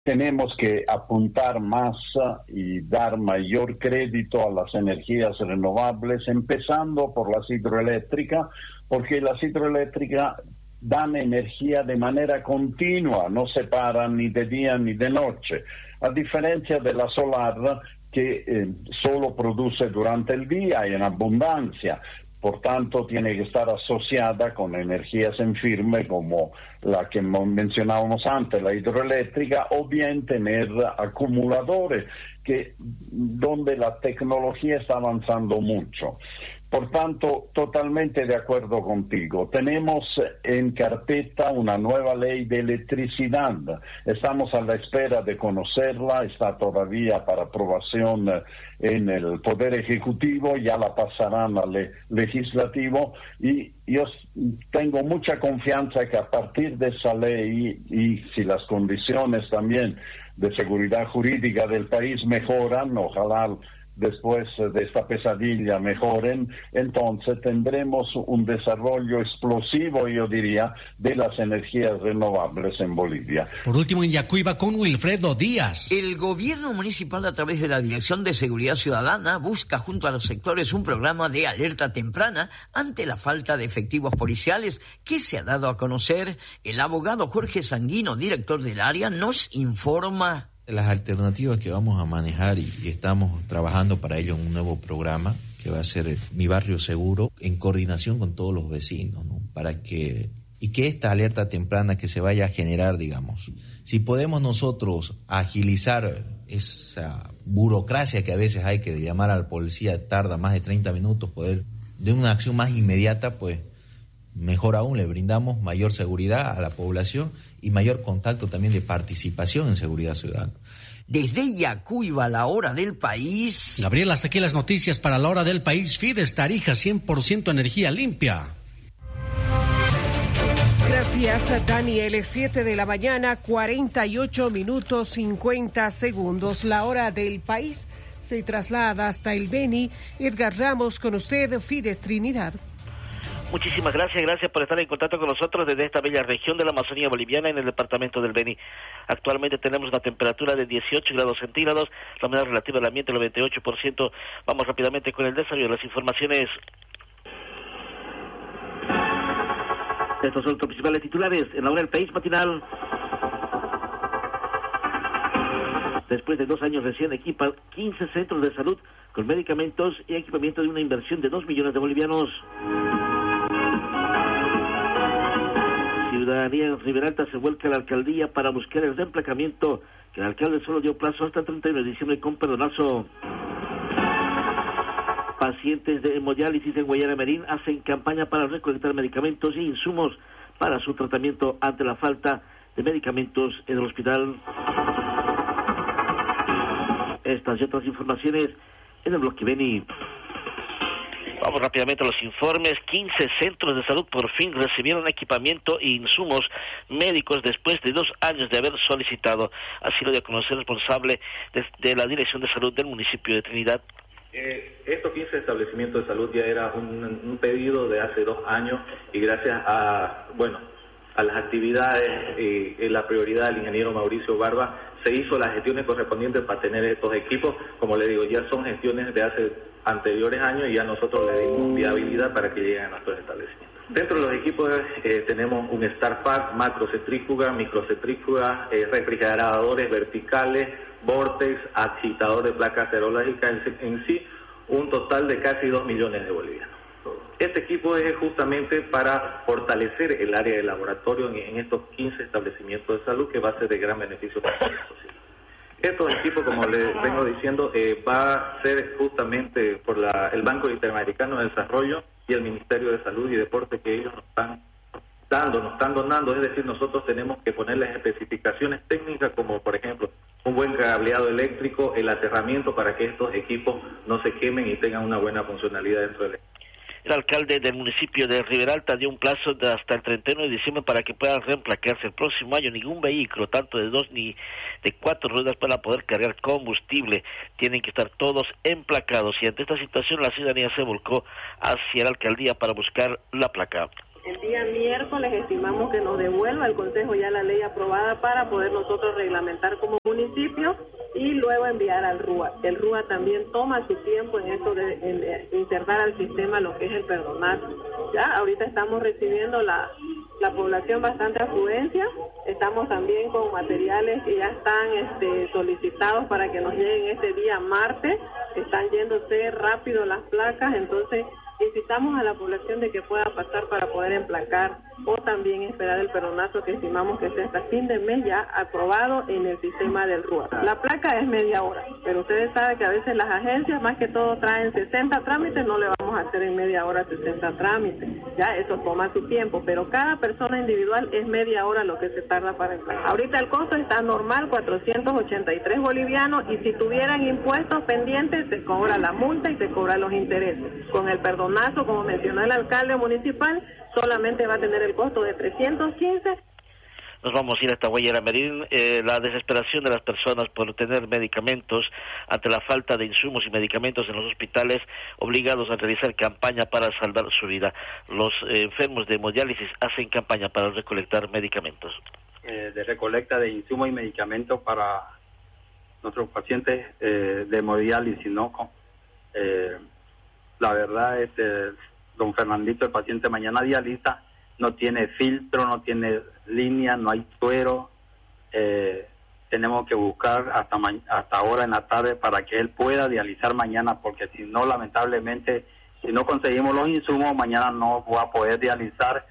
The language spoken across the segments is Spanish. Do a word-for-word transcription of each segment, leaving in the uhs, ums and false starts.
tenemos que apuntar más y dar mayor crédito a las energías renovables, empezando por las hidroeléctricas, porque las hidroeléctricas dan energía de manera continua, no se paran ni de día ni de noche, a diferencia de la solar que eh, solo produce durante el día y en abundancia. Por tanto, tiene que estar asociada con energías en firme como la que mencionábamos antes, la hidroeléctrica, o bien tener acumuladores, que donde la tecnología está avanzando mucho. Por tanto, totalmente de acuerdo contigo. Tenemos en carpeta una nueva ley de electricidad. Estamos a la espera de conocerla, está todavía para aprobación en el Poder Ejecutivo, ya la pasarán al le- Legislativo, y yo tengo mucha confianza que a partir de esa ley, y si las condiciones también de seguridad jurídica del país mejoran, ojalá después de esta pesadilla mejoren, entonces tendremos un desarrollo explosivo, yo diría, de las energías renovables en Bolivia. Por último, en Yacuiba, con Wilfredo Díaz. El gobierno municipal, a través de la Dirección de Seguridad Ciudadana, busca junto a los sectores un programa de alerta temprana ante la falta de efectivos policiales que se ha dado a conocer. El abogado Jorge Sanguino, director del área, nos informa. Las alternativas que vamos a manejar, y, y estamos trabajando para ello en un nuevo programa que va a ser Mi Barrio Seguro, en coordinación con todos los vecinos, ¿no? Para que, y que esta alerta temprana que se vaya a generar, digamos, si podemos nosotros agilizar esa burocracia que a veces hay, que de llamar al policía tarda más de treinta minutos, poder de una acción más inmediata, pues mejor aún, le brindamos mayor seguridad a la población y mayor contacto también de participación en seguridad ciudadana. Desde Yacuiba, la hora del país. Gabriel, hasta aquí las noticias para la hora del país. Fides Tarija, cien por ciento energía limpia. Gracias, Daniel. siete de la mañana, cuarenta y ocho minutos, cincuenta segundos. La hora del país se traslada hasta el Beni. Edgar Ramos, con usted, Fides Trinidad. Muchísimas gracias, gracias por estar en contacto con nosotros desde esta bella región de la Amazonía boliviana en el departamento del Beni. Actualmente tenemos una temperatura de dieciocho grados centígrados, la humedad relativa del ambiente el noventa y ocho por ciento. Vamos rápidamente con el desarrollo de las informaciones. Estos son los principales titulares en la hora del país matinal. Después de dos años recién equipa quince centros de salud con medicamentos y equipamiento de una inversión de dos millones de bolivianos. Ciudadanía en Riberalta se vuelca a la alcaldía para buscar el reemplacamiento, que el alcalde solo dio plazo hasta el treinta y uno de diciembre con perdonazo. Pacientes de hemodiálisis en Guayana Merín hacen campaña para recolectar medicamentos e insumos para su tratamiento ante la falta de medicamentos en el hospital. Estas y otras informaciones en el bloque Beni. Vamos rápidamente a los informes. quince centros de salud por fin recibieron equipamiento e insumos médicos después de dos años de haber solicitado. Así lo dio a conocer el responsable de, de la Dirección de Salud del municipio de Trinidad. Eh, estos quince establecimientos de salud ya era un, un pedido de hace dos años y gracias a, bueno, a las actividades y, y la prioridad del ingeniero Mauricio Barba, se hizo las gestiones correspondientes para tener estos equipos. Como le digo, ya son gestiones de hace anteriores años y ya nosotros le dimos viabilidad para que lleguen a nuestros establecimientos. Dentro de los equipos eh, tenemos un StarPack, macrocentrífuga, microcentrífuga, eh, refrigeradores verticales, vortex, agitador de placas serológicas, en, en sí un total de casi dos millones de bolivianos. Este equipo es justamente para fortalecer el área de laboratorio en, en estos quince establecimientos de salud, que va a ser de gran beneficio para la sociedad. Estos equipos, como les vengo diciendo, eh, va a ser justamente por la, el Banco Interamericano de Desarrollo y el Ministerio de Salud y Deporte, que ellos nos están dando, nos están donando. Es decir, nosotros tenemos que ponerles especificaciones técnicas, como por ejemplo un buen cableado eléctrico, el aterramiento para que estos equipos no se quemen y tengan una buena funcionalidad dentro del equipo. El alcalde del municipio de Riberalta dio un plazo de hasta el treinta y uno de diciembre para que puedan reemplacarse el próximo año. Ningún vehículo, tanto de dos ni de cuatro ruedas, para poder cargar combustible. Tienen que estar todos emplacados, y ante esta situación la ciudadanía se volcó hacia la alcaldía para buscar la placa. El día miércoles estimamos que nos devuelva el Consejo ya la ley aprobada para poder nosotros reglamentar como municipio y luego enviar al R U A. El R U A también toma su tiempo en esto de, en, de insertar al sistema lo que es el perdonazo. Ya ahorita estamos recibiendo la, la población bastante afluencia, estamos también con materiales que ya están este, solicitados para que nos lleguen este día martes, están yéndose rápido las placas, entonces incitamos a la población de que pueda pasar para poder emplacar o también esperar el perdonazo que estimamos que sea hasta fin de mes ya aprobado en el sistema del R U A. La placa es media hora, pero ustedes saben que a veces las agencias más que todo traen sesenta trámites, no le vamos a hacer en media hora sesenta trámites, ya eso toma su tiempo, pero cada persona individual es media hora lo que se tarda para emplacar. Ahorita el costo está normal, cuatrocientos ochenta y tres bolivianos, y si tuvieran impuestos pendientes se cobra la multa y se cobra los intereses. Con el perdonazo, como mencionó el alcalde municipal, solamente va a tener el costo de trescientos quince. Nos vamos a ir hasta Guayara Merín. Eh, la desesperación de las personas por tener medicamentos ante la falta de insumos y medicamentos en los hospitales, obligados a realizar campaña para salvar su vida. Los eh, enfermos de hemodiálisis hacen campaña para recolectar medicamentos. Eh, de recolecta de insumos y medicamentos para nuestros pacientes eh, de hemodiálisis, ¿no? Eh, la verdad, este, don Fernandito, el paciente mañana dialista, no tiene filtro, no tiene línea, no hay suero. Eh, tenemos que buscar hasta ma- hasta ahora en la tarde para que él pueda dializar mañana, porque si no, lamentablemente, si no conseguimos los insumos, mañana no va a poder dializar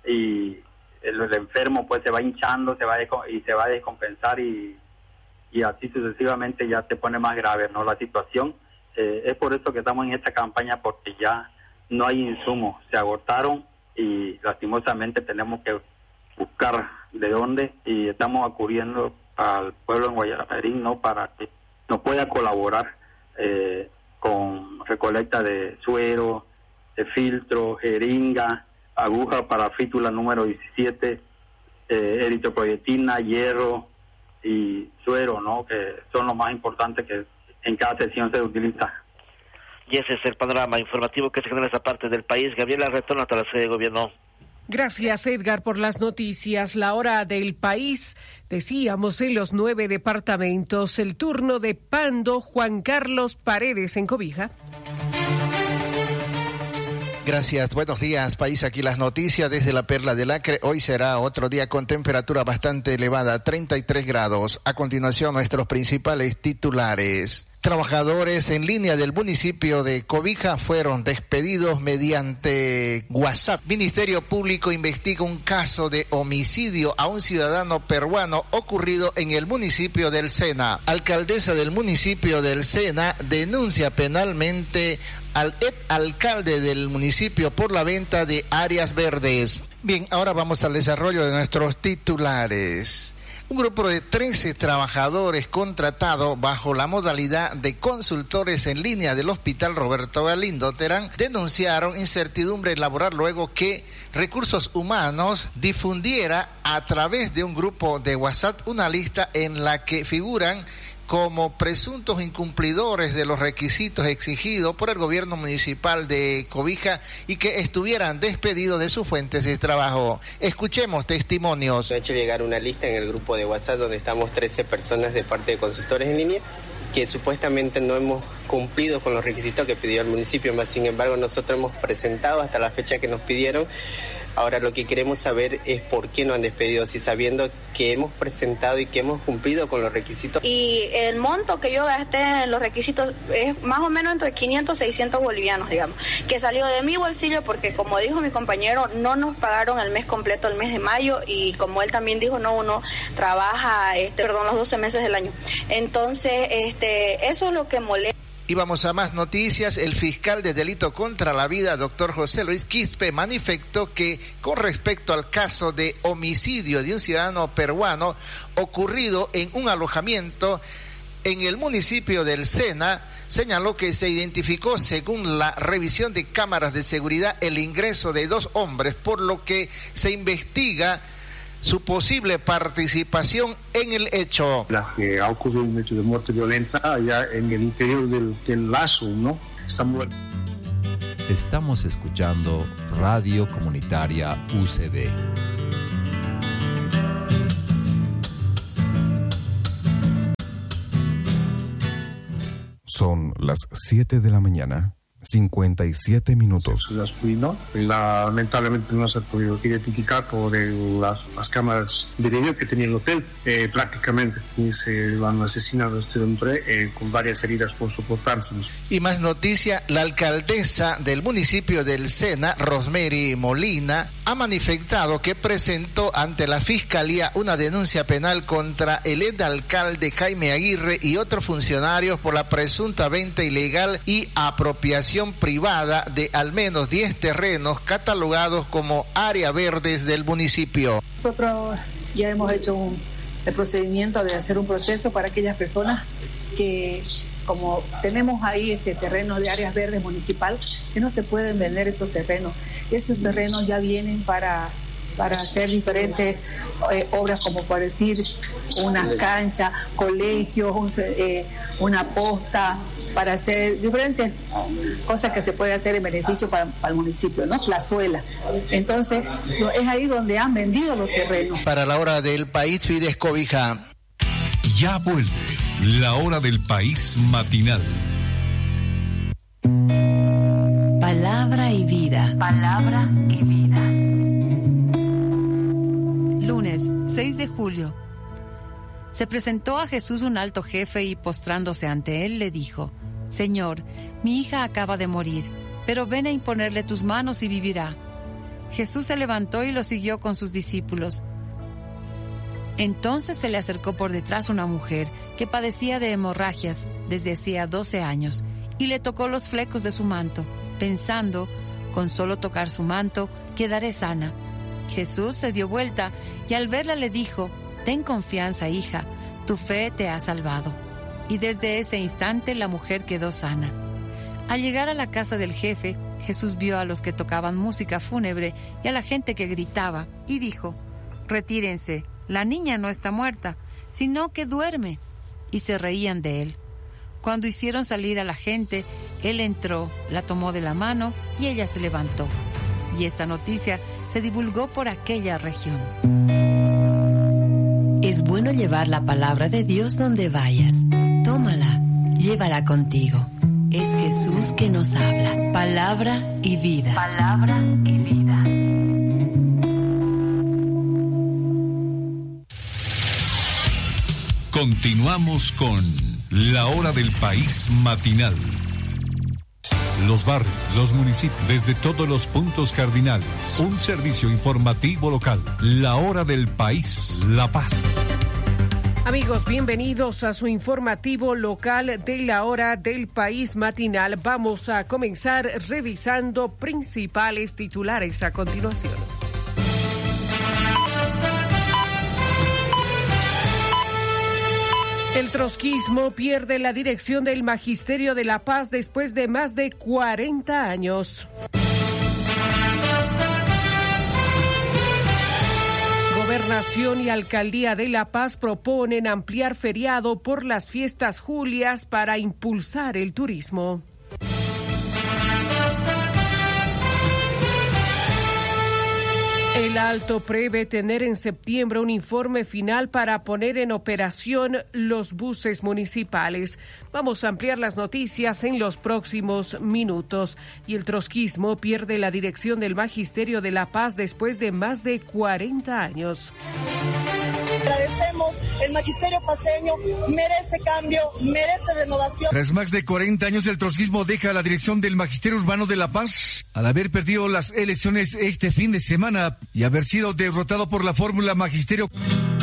y el, el enfermo pues se va hinchando, se va a, y se va a descompensar y, y así sucesivamente ya se pone más grave, ¿no? La situación. Eh, es por eso que estamos en esta campaña, porque ya no hay insumos, se agotaron y lastimosamente tenemos que buscar de dónde, y estamos acudiendo al pueblo en Guayara Merín, ¿no? Para que nos pueda colaborar eh, con recolecta de suero, de filtro, jeringa, aguja para fítula número diecisiete, eh, eritropoyetina, hierro y suero, ¿no? Que son los más importantes que en cada sesión se utiliza. Y ese es el panorama informativo que se genera en esta parte del país. Gabriela, retorno hasta la sede de gobierno. Gracias, Edgar, por las noticias. La hora del país, decíamos, en los nueve departamentos. El turno de Pando, Juan Carlos Paredes en Cobija. Gracias, buenos días, país. Aquí las noticias desde la Perla del Acre. Hoy será otro día con temperatura bastante elevada, treinta y tres grados. A continuación, nuestros principales titulares. Trabajadores en línea del municipio de Cobija fueron despedidos mediante WhatsApp. Ministerio Público investiga un caso de homicidio a un ciudadano peruano ocurrido en el municipio del Sena. Alcaldesa del municipio del Sena denuncia penalmente al ex alcalde del municipio por la venta de áreas verdes. Bien, ahora vamos al desarrollo de nuestros titulares. Un grupo de trece trabajadores contratados bajo la modalidad de consultores en línea del Hospital Roberto Galindo Terán denunciaron incertidumbre laboral luego que Recursos Humanos difundiera a través de un grupo de WhatsApp una lista en la que figuran como presuntos incumplidores de los requisitos exigidos por el gobierno municipal de Cobija y que estuvieran despedidos de sus fuentes de trabajo. Escuchemos testimonios. Ha hecho llegar una lista en el grupo de WhatsApp donde estamos trece personas de parte de consultores en línea que supuestamente no hemos cumplido con los requisitos que pidió el municipio, más sin embargo nosotros hemos presentado hasta la fecha que nos pidieron. Ahora lo que queremos saber es por qué nos han despedido, si sabiendo que hemos presentado y que hemos cumplido con los requisitos. Y el monto que yo gasté en los requisitos es más o menos entre quinientos, seiscientos bolivianos, digamos, que salió de mi bolsillo porque, como dijo mi compañero, no nos pagaron el mes completo, el mes de mayo, y como él también dijo, no, uno trabaja, este, perdón, los doce meses del año. Entonces, este, eso es lo que molesta. Y vamos a más noticias. El fiscal de delito contra la vida, doctor José Luis Quispe, manifestó que con respecto al caso de homicidio de un ciudadano peruano ocurrido en un alojamiento en el municipio del Sena, señaló que se identificó, según la revisión de cámaras de seguridad, el ingreso de dos hombres, por lo que se investiga su posible participación en el hecho. La que ha ocurrido un hecho de muerte violenta allá en el interior del, del Lazo, ¿no? Está muerto. Estamos escuchando Radio Comunitaria U C B. Son las siete de la mañana. cincuenta y siete minutos. Lamentablemente no se ha podido identificar por el, las, las cámaras de video que tenía el hotel. Eh, prácticamente y se van a asesinar a este hombre eh, con varias heridas por soportarse. Y más noticia, la alcaldesa del municipio del Sena, Rosemary Molina, ha manifestado que presentó ante la Fiscalía una denuncia penal contra el exalcalde Jaime Aguirre y otros funcionarios por la presunta venta ilegal y apropiación privada de al menos diez terrenos catalogados como áreas verdes del municipio. Nosotros ya hemos hecho un, el procedimiento de hacer un proceso para aquellas personas que, como tenemos ahí este terreno de áreas verdes municipal, que no se pueden vender esos terrenos. Esos terrenos ya vienen para para hacer diferentes eh, obras, como por decir una cancha, colegios, un, eh, una posta, para hacer diferentes cosas que se puede hacer en beneficio para, para el municipio, ¿no? Plazuela. Entonces, es ahí donde han vendido los terrenos. Para la hora del país, Fides Cobija. Ya vuelve la hora del país matinal. Palabra y vida. Palabra y vida. Lunes, seis de julio. Se presentó a Jesús un alto jefe y postrándose ante él le dijo: Señor, mi hija acaba de morir, pero ven a imponerle tus manos y vivirá. Jesús se levantó y lo siguió con sus discípulos. Entonces se le acercó por detrás una mujer que padecía de hemorragias desde hacía doce años y le tocó los flecos de su manto, pensando, con solo tocar su manto, quedaré sana. Jesús se dio vuelta y al verla le dijo: Ten confianza, hija, tu fe te ha salvado. Y desde ese instante la mujer quedó sana. Al llegar a la casa del jefe, Jesús vio a los que tocaban música fúnebre y a la gente que gritaba, y dijo: Retírense, la niña no está muerta, sino que duerme. Y se reían de él. Cuando hicieron salir a la gente, él entró, la tomó de la mano y ella se levantó. Y esta noticia se divulgó por aquella región. Es bueno llevar la palabra de Dios donde vayas. Tómala, llévala contigo. Es Jesús que nos habla. Palabra y vida. Palabra y vida. Continuamos con la hora del país matinal. Los barrios, los municipios, desde todos los puntos cardinales. Un servicio informativo local. La hora del país, La Paz. Amigos, bienvenidos a su informativo local de la hora del país matinal. Vamos a comenzar revisando principales titulares a continuación. El trotskismo pierde la dirección del Magisterio de La Paz después de más de cuarenta años. Gobernación y Alcaldía de La Paz proponen ampliar feriado por las fiestas julias para impulsar el turismo. El Alto prevé tener en septiembre un informe final para poner en operación los buses municipales. Vamos a ampliar las noticias en los próximos minutos. Y el trotskismo pierde la dirección del Magisterio de La Paz después de más de cuarenta años. Agradecemos, el magisterio paceño merece cambio, merece renovación. Tras más de cuarenta años, el trotskismo deja la dirección del Magisterio Urbano de La Paz al haber perdido las elecciones este fin de semana y haber sido derrotado por la fórmula Magisterio.